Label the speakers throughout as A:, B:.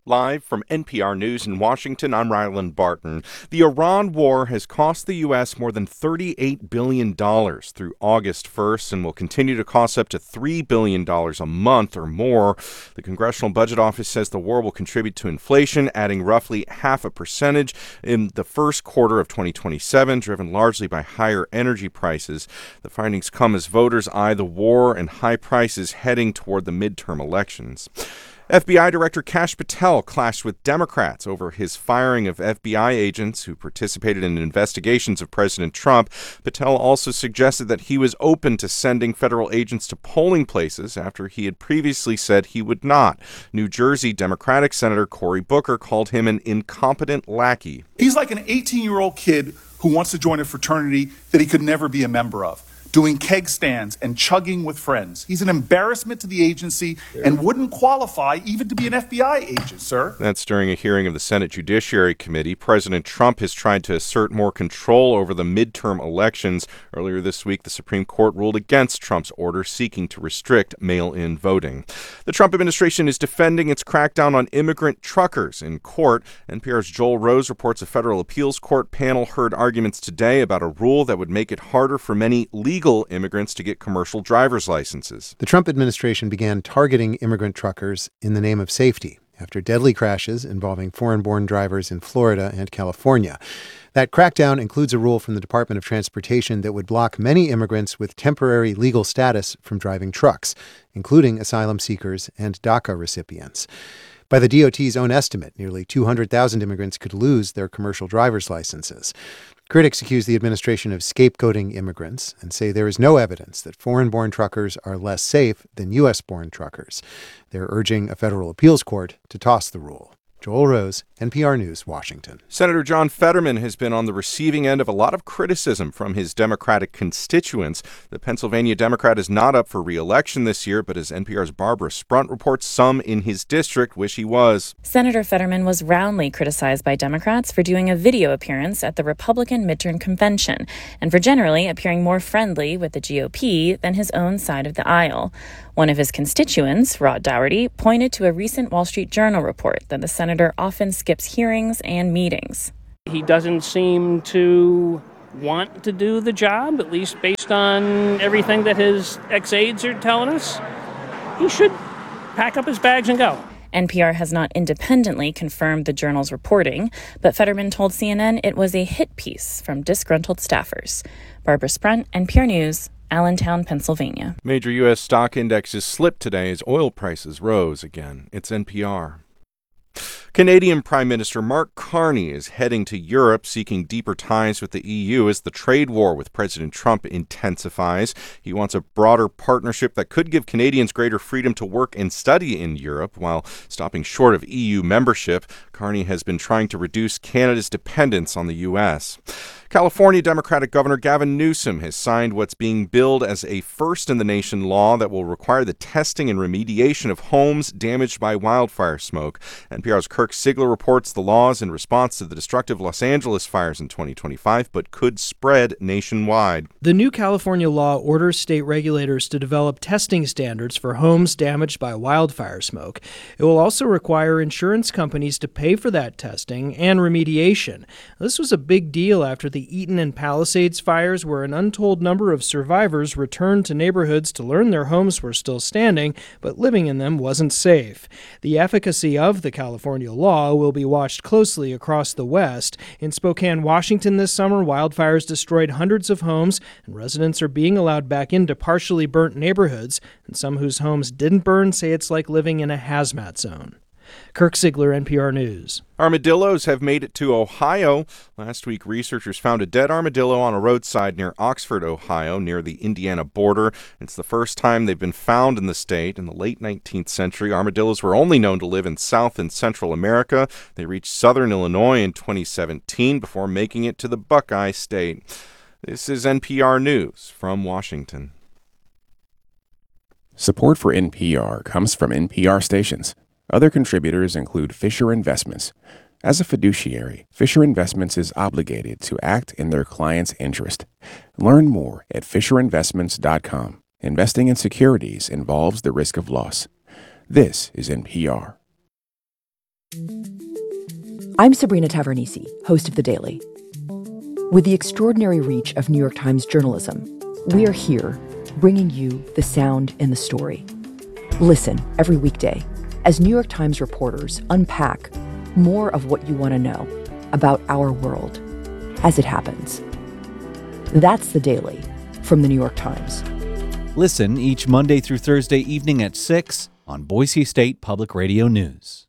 A: Live from NPR News in Washington, I'm Ryland Barton. The Iran war has cost the U.S. more than $38 billion through August 1st and will continue to cost up to $3 billion a month or more. The Congressional Budget Office says the war will contribute to inflation, adding roughly 0.5% in the first quarter of 2027, driven largely by higher energy prices. The findings come as voters eye the war and high prices heading toward the midterm elections. FBI Director Kash Patel clashed with Democrats over his firing of FBI agents who participated in investigations of President Trump. Patel also suggested that he was open to sending federal agents to polling places after he had previously said he would not. New Jersey Democratic Senator Cory Booker called him an incompetent lackey.
B: He's like an 18-year-old kid who wants to join a fraternity that he could never be a member of, doing keg stands and chugging with friends. He's an embarrassment to the agency and wouldn't qualify even to be an FBI agent, sir.
A: That's during a hearing of the Senate Judiciary Committee. President Trump has tried to assert more control over the midterm elections. Earlier this week, the Supreme Court ruled against Trump's order seeking to restrict mail-in voting. The Trump administration is defending its crackdown on immigrant truckers in court. NPR's Joel Rose reports a federal appeals court panel heard arguments today about a rule that would make it harder for many legal immigrants to get commercial driver's licenses.
C: The Trump administration began targeting immigrant truckers in the name of safety after deadly crashes involving foreign-born drivers in Florida and California. That crackdown includes a rule from the Department of Transportation that would block many immigrants with temporary legal status from driving trucks, including asylum seekers and DACA recipients. By the DOT's own estimate, nearly 200,000 immigrants could lose their commercial driver's licenses. Critics accuse the administration of scapegoating immigrants and say there is no evidence that foreign-born truckers are less safe than U.S.-born truckers. They're urging a federal appeals court to toss the rule. Joel Rose, NPR News, Washington.
A: Senator John Fetterman has been on the receiving end of a lot of criticism from his Democratic constituents. The Pennsylvania Democrat is not up for re-election this year, but as NPR's Barbara Sprunt reports, some in his district wish he was.
D: Senator Fetterman was roundly criticized by Democrats for doing a video appearance at the Republican midterm convention and for generally appearing more friendly with the GOP than his own side of the aisle. One of his constituents, Rod Dougherty, pointed to a recent Wall Street Journal report that the senator often skips hearings and meetings.
E: He doesn't seem to want to do the job, at least based on everything that his ex-aides are telling us. He should pack up his bags and go.
D: NPR has not independently confirmed the Journal's reporting, but Fetterman told CNN it was a hit piece from disgruntled staffers. Barbara Sprunt, NPR News, Allentown, Pennsylvania.
A: Major U.S. stock indexes slipped today as oil prices rose again. It's NPR. Canadian Prime Minister Mark Carney is heading to Europe, seeking deeper ties with the EU as the trade war with President Trump intensifies. He wants a broader partnership that could give Canadians greater freedom to work and study in Europe while stopping short of EU membership. Carney has been trying to reduce Canada's dependence on the U.S. California Democratic Governor Gavin Newsom has signed what's being billed as a first-in-the-nation law that will require the testing and remediation of homes damaged by wildfire smoke. NPR's Kirk Sigler reports the law is in response to the destructive Los Angeles fires in 2025, but could spread nationwide.
F: The new California law orders state regulators to develop testing standards for homes damaged by wildfire smoke. It will also require insurance companies to pay for that testing and remediation. This was a big deal after the Eaton and Palisades fires, where an untold number of survivors returned to neighborhoods to learn their homes were still standing, but living in them wasn't safe. The efficacy of the California law will be watched closely across the West. In Spokane, Washington this summer, wildfires destroyed hundreds of homes, and residents are being allowed back into partially burnt neighborhoods, and some whose homes didn't burn say it's like living in a hazmat zone. Kirk Sigler, NPR News.
A: Armadillos have made it to Ohio. Last week, researchers found a dead armadillo on a roadside near Oxford, Ohio, near the Indiana border. It's the first time they've been found in the state. In the late 19th century, armadillos were only known to live in South and Central America. They reached southern Illinois in 2017 before making it to the Buckeye State. This is NPR News from Washington.
G: Support for NPR comes from NPR stations. Other contributors include Fisher Investments. As a fiduciary, Fisher Investments is obligated to act in their client's interest. Learn more at FisherInvestments.com. Investing in securities involves the risk of loss. This is NPR.
H: I'm Sabrina Tavernisi, host of The Daily. With the extraordinary reach of New York Times journalism, we are here bringing you the sound and the story. Listen every weekday as New York Times reporters unpack more of what you want to know about our world as it happens. That's The Daily from The New York Times.
I: Listen each Monday through Thursday evening at 6 on Boise State Public Radio News.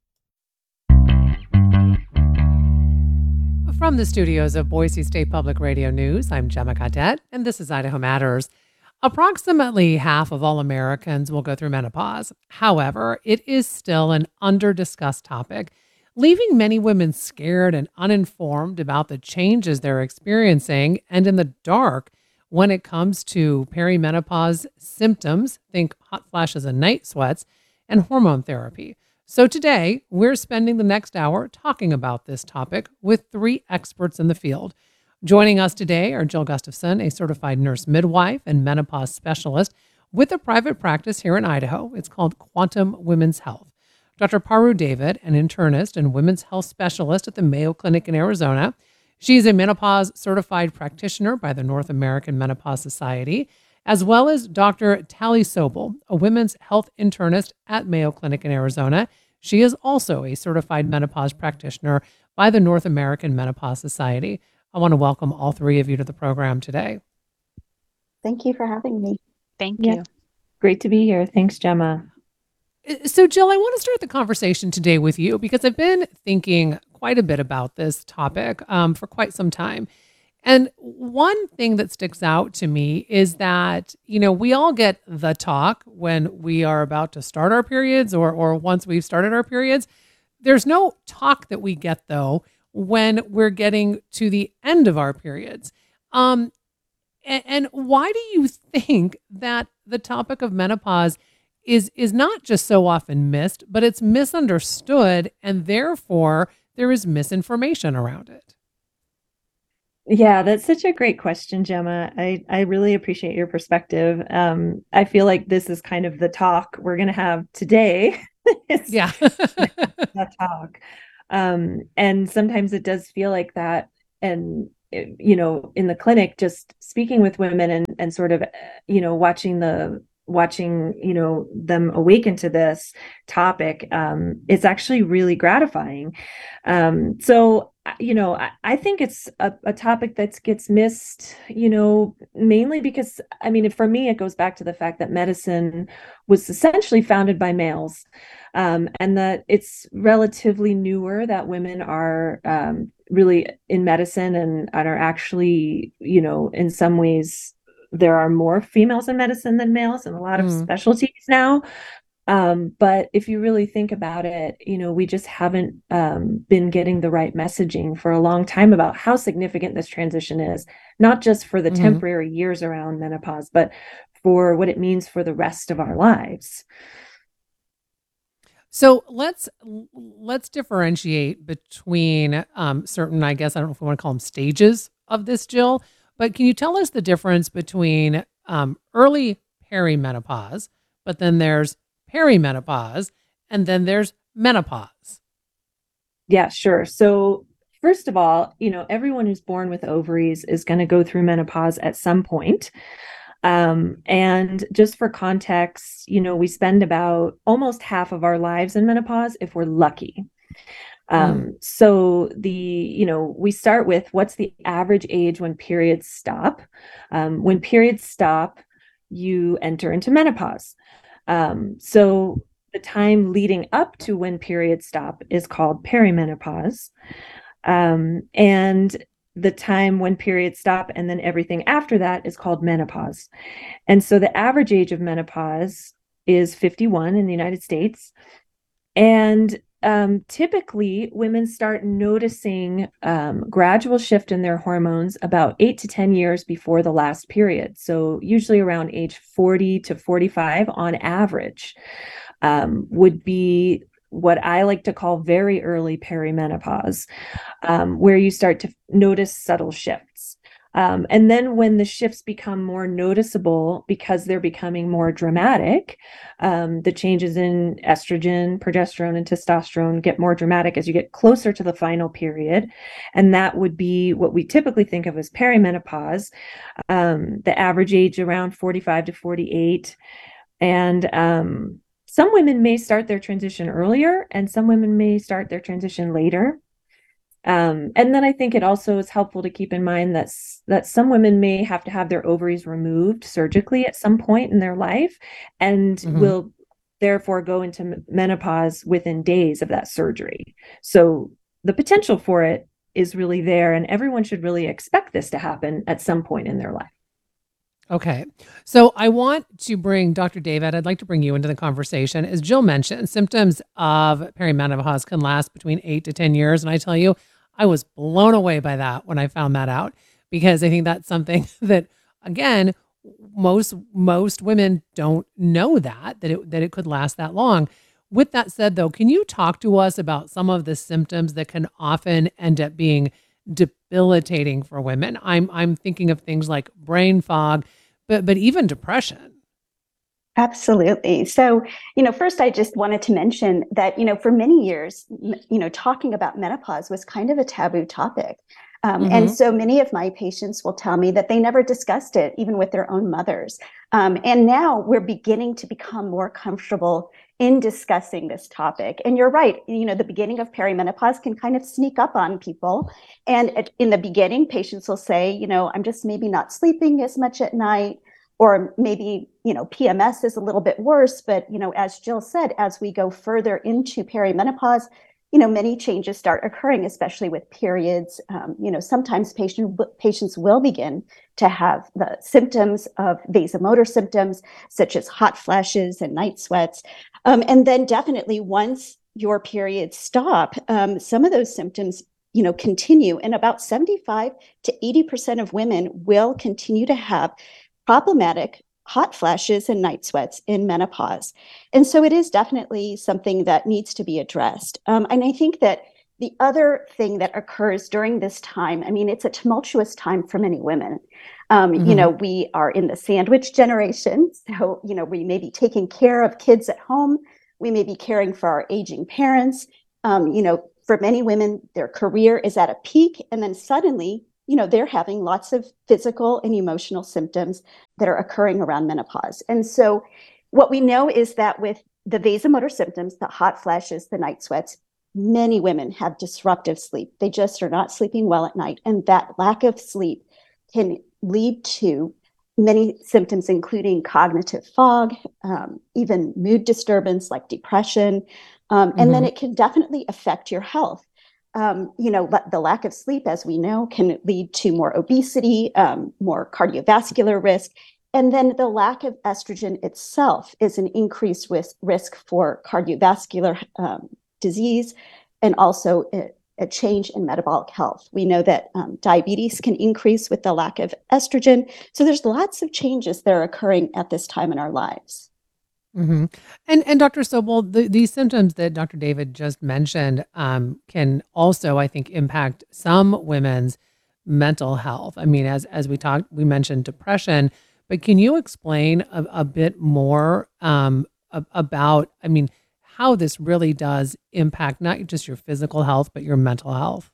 J: From the studios of Boise State Public Radio News, I'm Gemma Cadet, and this is Idaho Matters. Approximately half of all Americans will go through menopause. However, it is still an under-discussed topic, leaving many women scared and uninformed about the changes they're experiencing and in the dark when it comes to perimenopause symptoms, think hot flashes and night sweats, and hormone therapy. So today, we're spending the next hour talking about this topic with three experts in the field. Joining us today are Jill Gustafson, a certified nurse midwife and menopause specialist with a private practice here in Idaho. It's called Quantum Women's Health. Dr. Paru David, an internist and women's health specialist at the Mayo Clinic in Arizona. She's a menopause certified practitioner by the North American Menopause Society, as well as Dr. Tally Sobel, a women's health internist at Mayo Clinic in Arizona. She is also a certified menopause practitioner by the North American Menopause Society. I want to welcome all three of you to the program today.
K: Thank you for having me.
L: Thank you.
K: Great to be here. Thanks, Gemma.
J: So, Jill, I want to start the conversation today with you because I've been thinking quite a bit about this topic for quite some time. And one thing that sticks out to me is that, we all get the talk when we are about to start our periods or once we've started our periods. There's no talk that we get, though, when we're getting to the end of our periods. And why do you think that the topic of menopause is not just so often missed, but it's misunderstood, and therefore there is misinformation around it?
K: Yeah, that's such a great question, Gemma. I really appreciate your perspective. I feel like this is kind of the talk we're going to have today.
J: Yeah.
K: That talk. And sometimes it does feel like that. And, in the clinic, just speaking with women and sort of, watching them awaken to this topic, it's actually really gratifying. So, I think it's a topic that gets missed, mainly because, for me, it goes back to the fact that medicine was essentially founded by males, and that it's relatively newer that women are really in medicine and are actually, in some ways, there are more females in medicine than males in a lot of specialties now. But if you really think about it, we just haven't been getting the right messaging for a long time about how significant this transition is, not just for the temporary years around menopause, but for what it means for the rest of our lives.
J: So let's differentiate between certain, I guess, I don't know if we want to call them stages of this, Jill, but can you tell us the difference between early perimenopause, but then there's perimenopause, and then there's menopause?
K: Yeah, sure. So first of all, everyone who's born with ovaries is going to go through menopause at some point. And just for context, we spend about almost half of our lives in menopause if we're lucky. So we start with what's the average age when periods stop. When periods stop, you enter into menopause. So the time leading up to when periods stop is called perimenopause. And the time when periods stop and then everything after that is called menopause. And so the average age of menopause is 51 in the United States. And typically women start noticing gradual shift in their hormones about 8 to 10 years before the last period. So usually around age 40 to 45 on average would be what I like to call very early perimenopause, where you start to notice subtle shifts. And then when the shifts become more noticeable because they're becoming more dramatic, the changes in estrogen, progesterone, and testosterone get more dramatic as you get closer to the final period. And that would be what we typically think of as perimenopause, the average age around 45 to 48. And some women may start their transition earlier, and some women may start their transition later. And then I think it also is helpful to keep in mind that some women may have to have their ovaries removed surgically at some point in their life, and will therefore go into menopause within days of that surgery. So the potential for it is really there, and everyone should really expect this to happen at some point in their life.
J: Okay. So I want to bring Dr. David, I'd like to bring you into the conversation. As Jill mentioned, symptoms of perimenopause can last between 8 to 10 years. And I tell you, I was blown away by that when I found that out, because I think that's something that, again, most women don't know that it could last that long. With that said, though, can you talk to us about some of the symptoms that can often end up being debilitating for women? I'm thinking of things like brain fog, but even depression.
L: Absolutely. So, first I just wanted to mention that, for many years, talking about menopause was kind of a taboo topic. And so many of my patients will tell me that they never discussed it, even with their own mothers. And now we're beginning to become more comfortable in discussing this topic. And you're right, the beginning of perimenopause can kind of sneak up on people. And in the beginning, patients will say, I'm just maybe not sleeping as much at night, or maybe, PMS is a little bit worse. But, as Jill said, as we go further into perimenopause, many changes start occurring, especially with periods. Sometimes patients will begin to have the symptoms of vasomotor symptoms, such as hot flashes and night sweats. And then definitely once your periods stop, some of those symptoms, continue. And about 75 to 80% of women will continue to have problematic hot flashes and night sweats in menopause. And so it is definitely something that needs to be addressed. And I think that the other thing that occurs during this time, it's a tumultuous time for many women. We are in the sandwich generation. So, we may be taking care of kids at home. We may be caring for our aging parents. For many women, their career is at a peak, and then suddenly, they're having lots of physical and emotional symptoms that are occurring around menopause. And so what we know is that with the vasomotor symptoms, the hot flashes, the night sweats, many women have disruptive sleep. They just are not sleeping well at night. And that lack of sleep can lead to many symptoms, including cognitive fog, even mood disturbance like depression. And then it can definitely affect your health. The lack of sleep, as we know, can lead to more obesity, more cardiovascular risk. And then the lack of estrogen itself is an increased risk for cardiovascular disease, and also a change in metabolic health. We know that diabetes can increase with the lack of estrogen. So there's lots of changes that are occurring at this time in our lives.
J: Mm-hmm. And Dr. Sobel, these symptoms that Dr. David just mentioned can also, I think, impact some women's mental health. As we mentioned depression, but can you explain a bit more about, how this really does impact not just your physical health, but your mental health?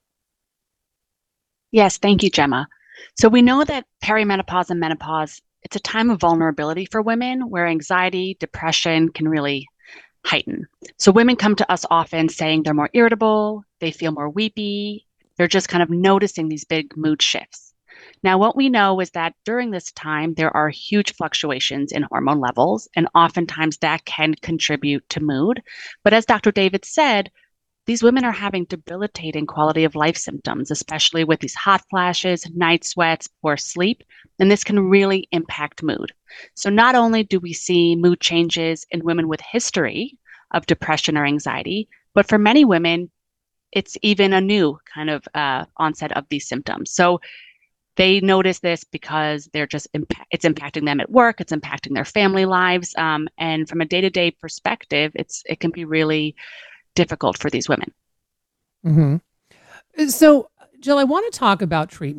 M: Yes, thank you, Gemma. So we know that perimenopause and menopause, it's a time of vulnerability for women where anxiety, depression can really heighten. So women come to us often saying they're more irritable, they feel more weepy, they're just kind of noticing these big mood shifts. Now, what we know is that during this time, there are huge fluctuations in hormone levels, and oftentimes that can contribute to mood. But as Dr. David said, these women are having debilitating quality of life symptoms, especially with these hot flashes, night sweats, poor sleep, and this can really impact mood. So not only do we see mood changes in women with history of depression or anxiety, but for many women, it's even a new kind of onset of these symptoms. So they notice this because they're just it's impacting them at work, it's impacting their family lives, and from a day-to-day perspective, it can be really difficult for these women.
J: Mm-hmm. So, Jill, I want to talk about treatment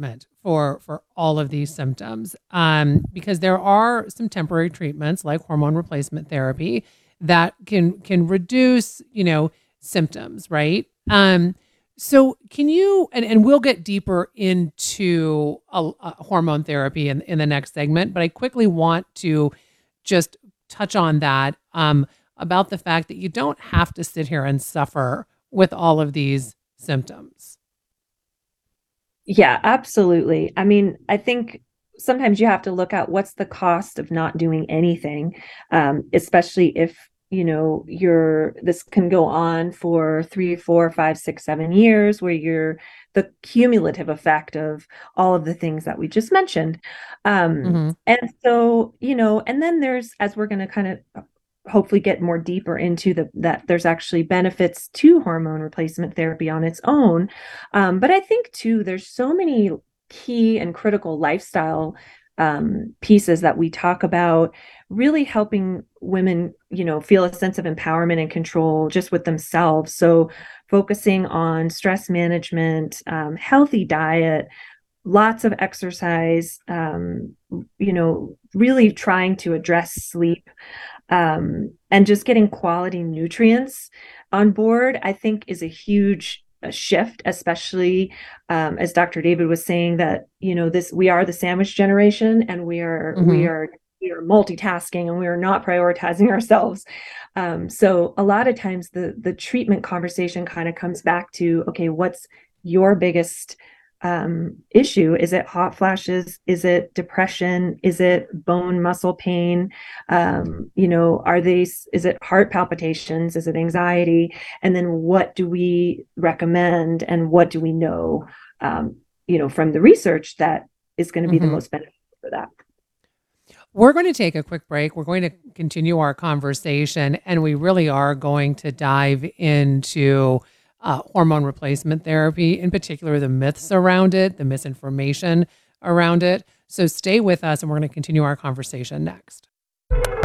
J: for all of these symptoms, because there are some temporary treatments like hormone replacement therapy that can reduce, symptoms, right? So can you, and we'll get deeper into a hormone therapy in the next segment, but I quickly want to just touch on that, about the fact that you don't have to sit here and suffer with all of these symptoms.
K: Yeah, absolutely. I mean, I think sometimes you have to look at what's the cost of not doing anything, especially if this can go on for 3, 4, 5, 6, 7 years, where you're the cumulative effect of all of the things that we just mentioned. And so, and then there's, as we're going to kind of hopefully get more deeper into that there's actually benefits to hormone replacement therapy on its own. But I think too, there's so many key and critical lifestyle pieces that we talk about, really helping women, feel a sense of empowerment and control just with themselves. So focusing on stress management, healthy diet, lots of exercise, really trying to address sleep, and just getting quality nutrients on board, I think is a huge shift, especially as Dr. David was saying that, we are the sandwich generation, and we are multitasking, and we are not prioritizing ourselves. So a lot of times the treatment conversation kind of comes back to, okay, what's your biggest issue? Is it hot flashes? Is it depression? Is it bone muscle pain? Is it heart palpitations? Is it anxiety? And then what do we recommend, and what do we know, from the research that is going to be the most beneficial for that?
J: We're going to take a quick break. We're going to continue our conversation, and we really are going to dive into hormone replacement therapy, in particular, the myths around it, the misinformation around it. So stay with us, and we're going to continue our conversation next.